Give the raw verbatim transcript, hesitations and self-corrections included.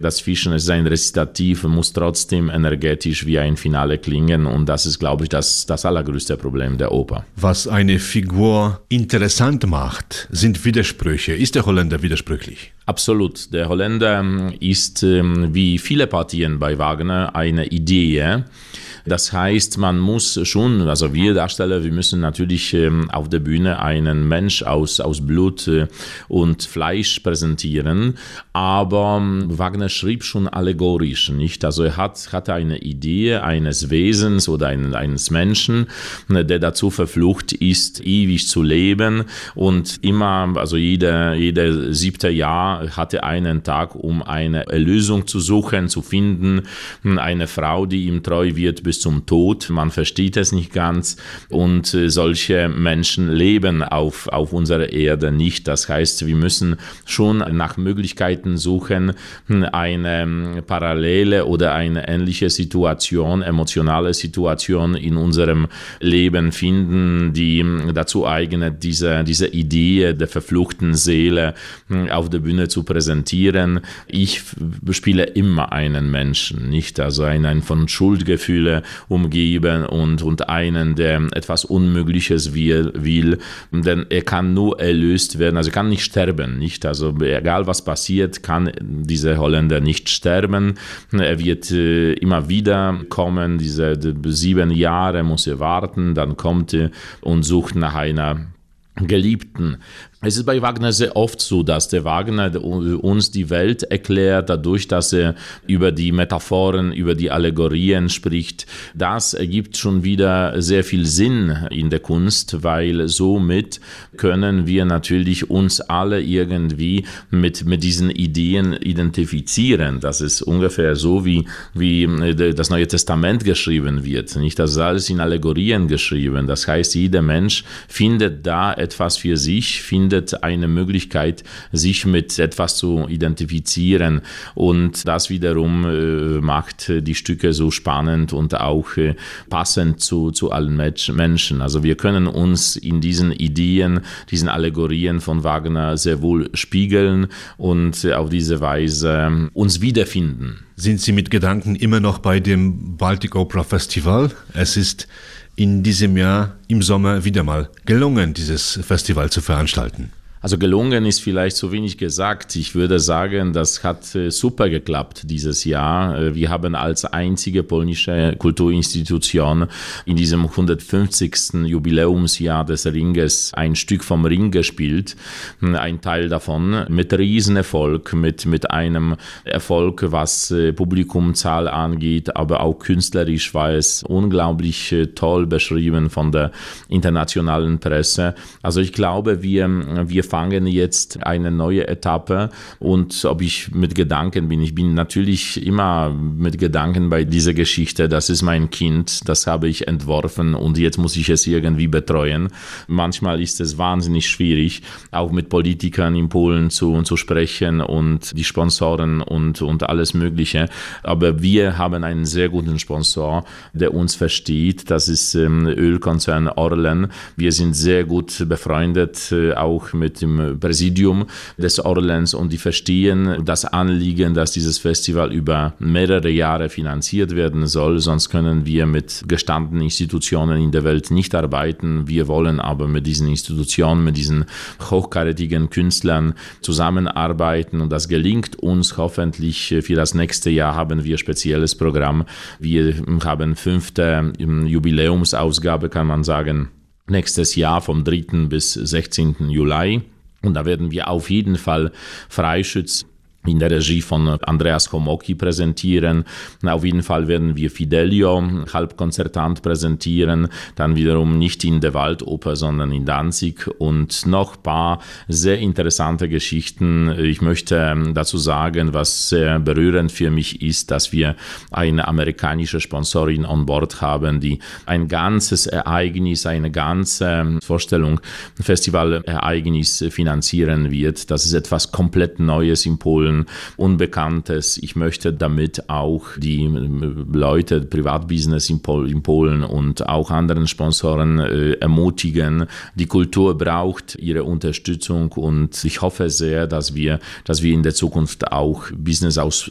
Das Fischen ist ein Rezitativ, muss trotzdem energetisch wie ein Finale klingen und das ist, glaube ich, das, das allergrößte Problem der Oper. Was eine Figur interessant macht, sind Widersprüche. Ist der Holländer widersprüchlich? Absolut. Der Holländer ist, wie viele Partien bei Wagner, eine Idee. Das heißt, man muss schon, also wir Darsteller, wir müssen natürlich ähm, auf der Bühne einen Mensch aus, aus Blut äh, und Fleisch präsentieren, aber ähm, Wagner schrieb schon allegorisch, nicht? Also er hat, hatte eine Idee eines Wesens oder ein, eines Menschen, der dazu verflucht ist, ewig zu leben und immer, also jeder, jeder siebte Jahr hatte einen Tag, um eine Erlösung zu suchen, zu finden, eine Frau, die ihm treu wird bis zum Tod. Man versteht es nicht ganz und äh, solche Menschen leben auf, auf unserer Erde nicht. Das heißt, wir müssen schon nach Möglichkeiten suchen, eine parallele oder eine ähnliche Situation, emotionale Situation in unserem Leben finden, die dazu eignet, diese, diese Idee der verfluchten Seele auf der Bühne zu präsentieren. Ich spiele immer einen Menschen, nicht? Also einen von Schuldgefühle umgeben und, und einen, der etwas Unmögliches will, will, denn er kann nur erlöst werden, also er kann nicht sterben, nicht? Also egal was passiert, kann dieser Holländer nicht sterben. Er wird äh, immer wieder kommen, diese sieben Jahre muss er warten, dann kommt er und sucht nach einer Geliebten. Es ist bei Wagner sehr oft so, dass der Wagner uns die Welt erklärt, dadurch, dass er über die Metaphoren, über die Allegorien spricht. Das ergibt schon wieder sehr viel Sinn in der Kunst, weil somit können wir natürlich uns alle irgendwie mit, mit diesen Ideen identifizieren. Das ist ungefähr so, wie, wie das Neue Testament geschrieben wird. Nicht? Das ist alles in Allegorien geschrieben. Das heißt, jeder Mensch findet da etwas für sich, findet eine Möglichkeit, sich mit etwas zu identifizieren und das wiederum äh, macht die Stücke so spannend und auch äh, passend zu, zu allen Menschen. Also wir können uns in diesen Ideen, diesen Allegorien von Wagner sehr wohl spiegeln und äh, auf diese Weise uns wiederfinden. Sind Sie mit Gedanken immer noch bei dem Baltic Opera Festival? Es ist in diesem Jahr im Sommer wieder mal gelungen, dieses Festival zu veranstalten. Also gelungen ist vielleicht zu wenig gesagt. Ich würde sagen, das hat äh, super geklappt dieses Jahr. Äh, wir haben als einzige polnische Kulturinstitution in diesem hundertfünfzigsten Jubiläumsjahr des Ringes ein Stück vom Ring gespielt. Ein Teil davon mit Riesenerfolg, mit, mit einem Erfolg, was äh, Publikumzahl angeht, aber auch künstlerisch war es unglaublich äh, toll beschrieben von der internationalen Presse. Also ich glaube, wir, wir fangen jetzt eine neue Etappe und ob ich mit Gedanken bin, ich bin natürlich immer mit Gedanken bei dieser Geschichte, das ist mein Kind, das habe ich entworfen und jetzt muss ich es irgendwie betreuen. Manchmal ist es wahnsinnig schwierig, auch mit Politikern in Polen zu, zu sprechen und die Sponsoren und, und alles Mögliche, aber wir haben einen sehr guten Sponsor, der uns versteht, das ist ähm, Ölkonzern Orlen. Wir sind sehr gut befreundet, äh, auch mit dem Präsidium des Orlens und die verstehen das Anliegen, dass dieses Festival über mehrere Jahre finanziert werden soll, sonst können wir mit gestandenen Institutionen in der Welt nicht arbeiten. Wir wollen aber mit diesen Institutionen, mit diesen hochkarätigen Künstlern zusammenarbeiten und das gelingt uns hoffentlich. Für das nächste Jahr haben wir ein spezielles Programm. Wir haben fünfte Jubiläumsausgabe, kann man sagen, nächstes Jahr vom dritten bis sechzehnten Juli. Und da werden wir auf jeden Fall Freischütz in der Regie von Andreas Chomocki präsentieren. Auf jeden Fall werden wir Fidelio halbkonzertant präsentieren, dann wiederum nicht in der Waldoper, sondern in Danzig und noch ein paar sehr interessante Geschichten. Ich möchte dazu sagen, was sehr berührend für mich ist, dass wir eine amerikanische Sponsorin on Board haben, die ein ganzes Ereignis, eine ganze Vorstellung, Festivalereignis finanzieren wird. Das ist etwas komplett Neues in Polen, Unbekanntes. Ich möchte damit auch die Leute, Privatbusiness in, Pol- in Polen und auch anderen Sponsoren äh, ermutigen. Die Kultur braucht ihre Unterstützung und ich hoffe sehr, dass wir, dass wir in der Zukunft auch Business aus